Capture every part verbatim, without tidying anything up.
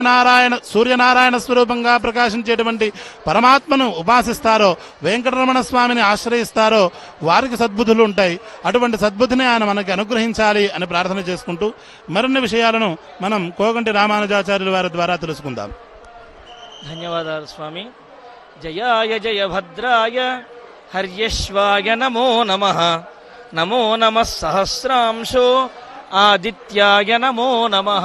నారాయణ సూర్యనారాయణ స్వరూపంగా ప్రకాశించేటువంటి పరమాత్మను ఉపాసిస్తారో, వెంకటరమణ స్వామిని ఆశ్రయిస్తారో వారికి సద్బుద్ధులు ఉంటాయి. అటువంటి సద్బుద్ధిని ఆయన మనకి అనుగ్రహించాలి అని ప్రార్థన చేసుకుంటూ మరిన్ని విషయాలను మనం కోగంటి రామానుజాచార్యుల వారి ద్వారా తెలుసుకుందాం. ధన్యవాదాలు స్వామి. జయాయ జయ భద్రాయ హర్యశ్వాయ నమో నమః. నమో నమః సహస్రాంశో ఆదిత్యాయ నమో నమః.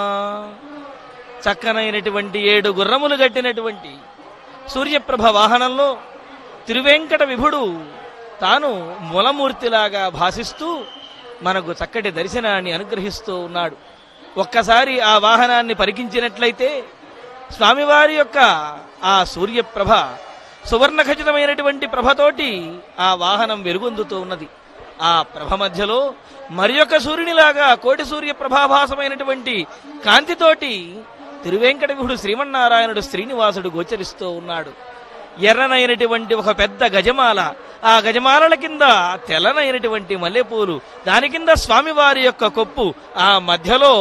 చక్కనైనటువంటి ఏడు గుర్రములు గట్టినటువంటి సూర్యప్రభ వాహనంలో తిరువెంకట విభుడు తాను మూలమూర్తిలాగా భాసిస్తూ మనకు చక్కటి దర్శనాన్ని అనుగ్రహిస్తూ ఉన్నాడు. ఒక్కసారి ఆ వాహనాన్ని పరికించినట్లయితే స్వామివారి యొక్క ఆ సూర్యప్రభ సువర్ణ ఖచ్చితమైనటువంటి ప్రభతోటి ఆ వాహనం వెలుగొందుతూ ఉన్నది. ఆ ప్రభ మధ్యలో మరి యొక్క సూర్యునిలాగా కోటి సూర్య ప్రభాభాసమైనటువంటి కాంతితోటి తిరువెంకట విభుడు శ్రీమన్నారాయణుడు శ్రీనివాసుడు గోచరిస్తూ ఉన్నాడు. ఎర్రనైనటువంటి ఒక పెద్ద గజమాల, ఆ గజమాలల కింద తెల్లనైనటువంటి మల్లెపూలు, దాని కింద స్వామివారి యొక్క కొప్పు, ఆ మధ్యలో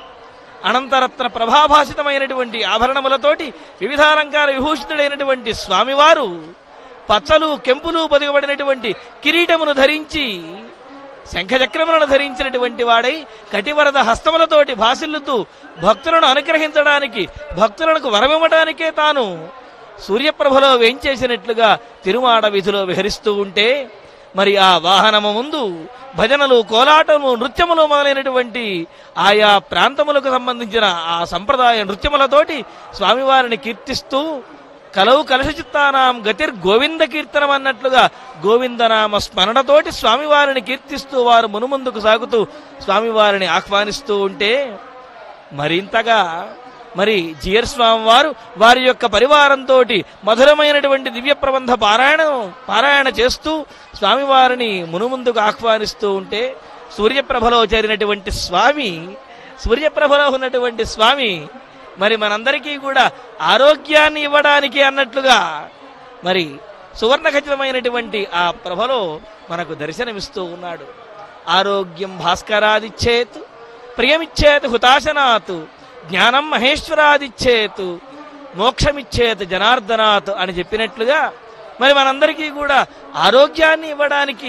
అనంతరత్న ప్రభాభాసితమైనటువంటి ఆభరణములతోటి వివిధాలంకార విభూషితుడైనటువంటి స్వామివారు పచ్చలు కెంపులు పొదిగబడినటువంటి కిరీటమును ధరించి శంఖచక్రములను ధరించినటువంటి వాడై కటివరద హస్తములతోటి భాసిల్లుతూ భక్తులను అనుగ్రహించడానికి, భక్తులకు వరమివ్వడానికే తాను సూర్యప్రభలో వేంచేసినట్లుగా తిరుమాడ వీధిలో విహరిస్తూ ఉంటే, మరి ఆ వాహనము ముందు భజనలు, కోలాటము, నృత్యములు మొదలైనటువంటి ఆయా ప్రాంతములకు సంబంధించిన ఆ సంప్రదాయ నృత్యములతోటి స్వామివారిని కీర్తిస్తూ కలవు కలశ చిత్తానాం గతిర్ గోవింద కీర్తనం అన్నట్లుగా గోవిందనామ స్మరణతోటి స్వామివారిని కీర్తిస్తూ వారు మునుముందుకు సాగుతూ స్వామివారిని ఆహ్వానిస్తూ ఉంటే, మరింతగా మరి జియర్ స్వామి వారు వారి యొక్క పరివారంతో మధురమైనటువంటి దివ్య ప్రబంధ పారాయణ పారాయణ చేస్తూ స్వామివారిని మునుముందుకు ఆహ్వానిస్తూ ఉంటే, సూర్యప్రభలో చేరినటువంటి స్వామి, సూర్యప్రభలో ఉన్నటువంటి స్వామి మరి మనందరికీ కూడా ఆరోగ్యాన్ని ఇవ్వడానికి అన్నట్లుగా మరి సువర్ణ ఖచ్చితమైనటువంటి ఆ ప్రభలో మనకు దర్శనమిస్తూ ఉన్నాడు. ఆరోగ్యం భాస్కరాదిచ్చేత్, ప్రియమిచ్చేత్ హుతాశనాత్, జ్ఞానం మహేశ్వరాదిచ్చేత్, మోక్షమిచ్చేత్ జనార్దనాత్ అని చెప్పినట్లుగా మరి మనందరికీ కూడా ఆరోగ్యాన్ని ఇవ్వడానికి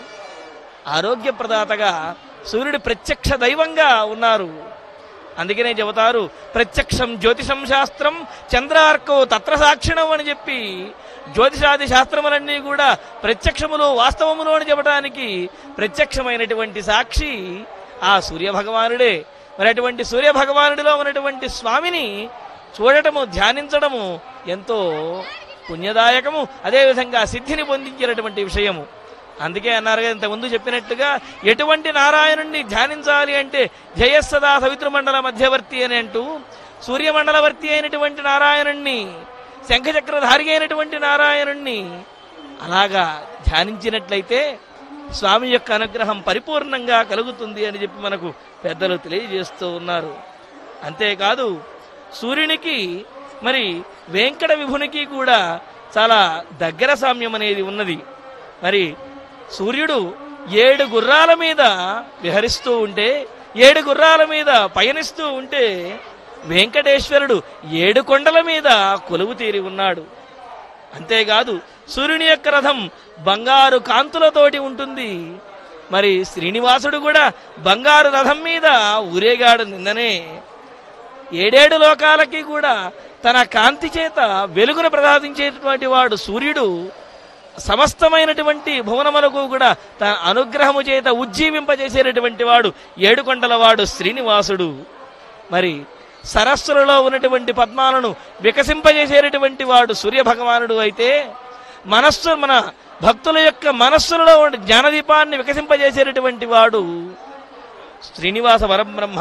ఆరోగ్య ప్రదాతగా సూర్యుడు ప్రత్యక్ష దైవంగా ఉన్నారు. అందుకనే చెబుతారు, ప్రత్యక్షం జ్యోతిషం శాస్త్రం చంద్రార్కో తత్ర సాక్షిణం అని చెప్పి జ్యోతిషాది శాస్త్రములన్నీ కూడా ప్రత్యక్షములు వాస్తవములు అని చెప్పడానికి ప్రత్యక్షమైనటువంటి సాక్షి ఆ సూర్యభగవానుడే. మరి అటువంటి సూర్యభగవానుడిలో ఉన్నటువంటి స్వామిని చూడటము, ధ్యానించడము ఎంతో పుణ్యదాయకము, అదేవిధంగా సిద్ధిని పొందించినటువంటి విషయము. అందుకే అన్నారు కదా ఇంతకుముందు చెప్పినట్టుగా, ఎటువంటి నారాయణుణ్ణి ధ్యానించాలి అంటే జయస్సదా సవితృమండల మధ్యవర్తి అని అంటూ సూర్యమండలవర్తి అయినటువంటి నారాయణుణ్ణి, శంఖచక్రధారి అయినటువంటి నారాయణుణ్ణి అలాగా ధ్యానించినట్లయితే స్వామి యొక్క అనుగ్రహం పరిపూర్ణంగా కలుగుతుంది అని చెప్పి మనకు పెద్దలు తెలియజేస్తూ ఉన్నారు. అంతేకాదు సూర్యునికి మరి వెంకట విభునికి కూడా చాలా దగ్గర సామ్యం అనేది ఉన్నది. మరి సూర్యుడు ఏడు గుర్రాల మీద విహరిస్తూ ఉంటే, ఏడు గుర్రాల మీద పయనిస్తూ ఉంటే, వెంకటేశ్వరుడు ఏడు కొండల మీద కొలువు తీరి ఉన్నాడు. అంతేకాదు సూర్యుని యొక్క రథం బంగారు కాంతులతోటి ఉంటుంది. మరి శ్రీనివాసుడు కూడా బంగారు రథం మీద ఊరేగాడు నిన్ననే. ఏడేడు లోకాలకి కూడా తన కాంతి చేత వెలుగును ప్రసాదించేటటువంటి వాడు సూర్యుడు. సమస్తమైనటువంటి భువనములకు కూడా తన అనుగ్రహము చేత ఉజ్జీవింపజేసేటటువంటి వాడు ఏడుకొండల వాడు శ్రీనివాసుడు. మరి సరస్సులలో ఉన్నటువంటి పద్మాలను వికసింపజేసేటటువంటి వాడు సూర్యభగవానుడు అయితే, మనస్సు మన భక్తుల యొక్క మనస్సులలో జ్ఞానదీపాన్ని వికసింపజేసేటటువంటి వాడు శ్రీనివాస వరబ్రహ్మ.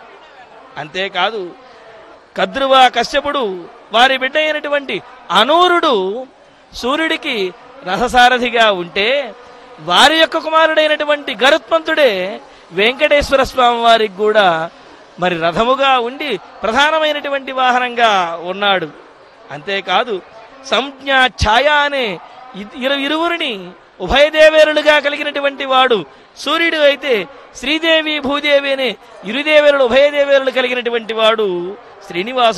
అంతేకాదు కద్రువ కశ్యపుడు వారి బిడ్డ అయినటువంటి అనూరుడు సూర్యుడికి రథసారథిగా ఉంటే, వారి యొక్క కుమారుడైనటువంటి గరుత్మంతుడే వెంకటేశ్వర స్వామి వారికి కూడా మరి రథముగా ఉండి ప్రధానమైనటువంటి వాహనంగా ఉన్నాడు. అంతేకాదు సంజ్ఞ ఛాయ అనే ఇరు ఇరువురిని ఉభయదేవేరులుగా కలిగినటువంటి వాడు. సూర్యుడు అయితే శ్రీదేవి భూదేవి అనే ఇరుదేవేరులు ఉభయదేవేరులు కలిగినటువంటి వాడు శ్రీనివాసుడు.